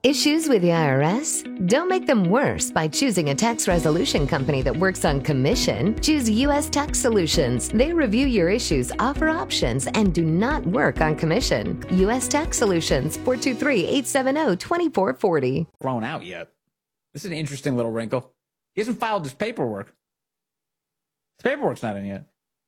Issues with the IRS? Don't make them worse by choosing a tax resolution company that works on commission. Choose U.S. Tax Solutions. They review your issues, offer options, and do not work on commission. U.S. Tax Solutions, 423-870-2440. Thrown out yet. This is an interesting little wrinkle. He hasn't filed his paperwork. His paperwork's not in yet.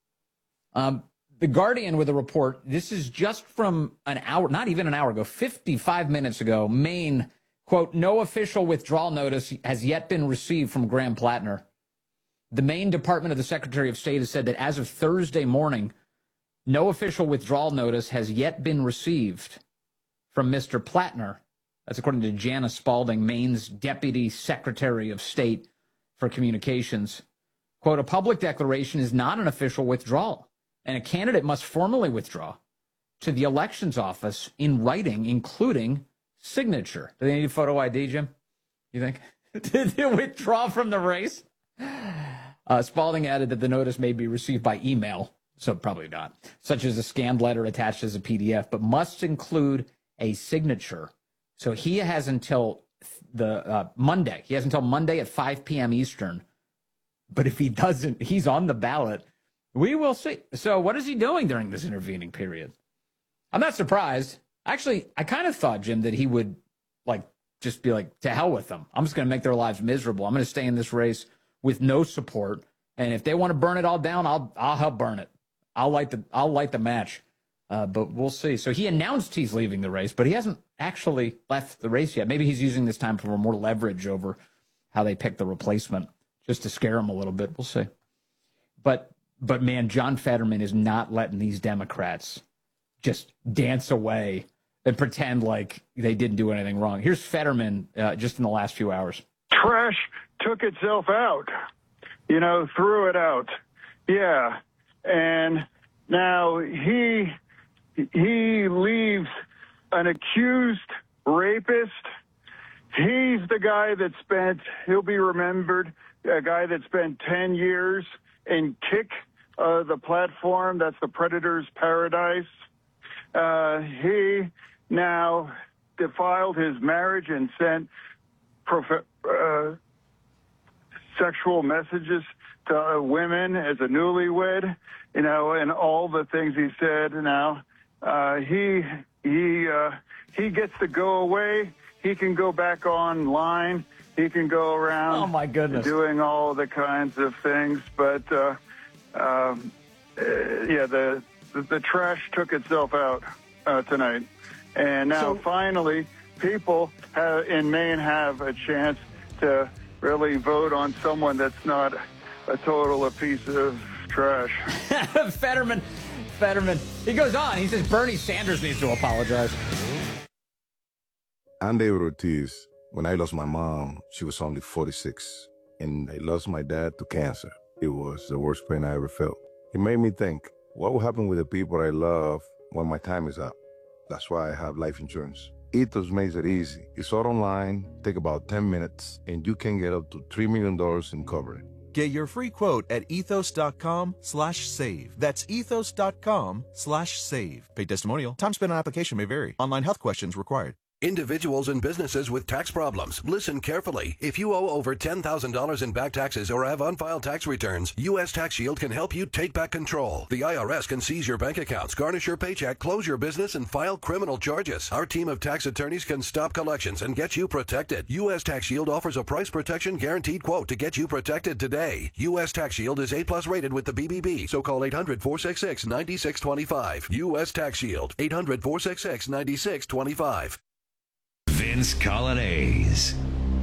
The Guardian with a report. This is just from an hour, not even an hour ago, 55 minutes ago. Maine, quote, no official withdrawal notice has yet been received from Graham Plattner. The Maine Department of the Secretary of State has said that as of Thursday morning, no official withdrawal notice has yet been received from Mr. Plattner. That's according to Jana Spalding, Maine's Deputy Secretary of State for Communications. Quote, a public declaration is not an official withdrawal, and a candidate must formally withdraw to the elections office in writing, including signature. Do they need photo ID, Jim? You think? Did they withdraw from the race? Spalding added that the notice may be received by email, so probably not, such as a scanned letter attached as a PDF, but must include a signature. So he has until Monday. He has until Monday at 5 p.m. Eastern. But if he doesn't, he's on the ballot. We will see. So what is he doing during this intervening period? I'm not surprised. Actually, I kind of thought, Jim, that he would just be like, to hell with them. I'm just going to make their lives miserable. I'm going to stay in this race with no support. And if they want to burn it all down, I'll help burn it. I'll light the match. But we'll see. So he announced he's leaving the race, but he hasn't actually left the race yet. Maybe he's using this time for more leverage over how they pick the replacement, just to scare him a little bit. We'll see. But man, John Fetterman is not letting these Democrats just dance away and pretend like they didn't do anything wrong. Here's Fetterman just in the last few hours. Trash took itself out, threw it out. Yeah. And now he leaves an accused rapist. He's the guy that he'll be remembered, a guy that spent 10 years in Kick, the platform, that's the Predator's Paradise. He now defiled his marriage and sent sexual messages to women as a newlywed, and all the things he said. Now he gets to go away. He can go back online. He can go around. Oh my goodness, doing all the kinds of things. But the trash took itself out tonight, and now finally, people in Maine have a chance to really vote on someone that's not a piece of trash. Fetterman. He goes on. He says Bernie Sanders needs to apologize. I'm David Ortiz. When I lost my mom, she was only 46, and I lost my dad to cancer. It was the worst pain I ever felt. It made me think, what will happen with the people I love when my time is up? That's why I have life insurance. Ethos makes it easy. It's all online, take about 10 minutes, and you can get up to $3 million in coverage. Get your free quote at ethos.com/save. That's ethos.com/save. Paid testimonial. Time spent on application may vary. Online health questions required. Individuals and businesses with tax problems, listen carefully. If you owe over $10,000 in back taxes or have unfiled tax returns, U.S. Tax Shield can help you take back control. The IRS can seize your bank accounts, garnish your paycheck, close your business, and file criminal charges. Our team of tax attorneys can stop collections and get you protected. U.S. Tax Shield offers a price protection guaranteed quote to get you protected today. U.S. Tax Shield is A+ rated with the BBB, so call 800-466-9625. U.S. Tax Shield, 800-466-9625. Vince Colonnese.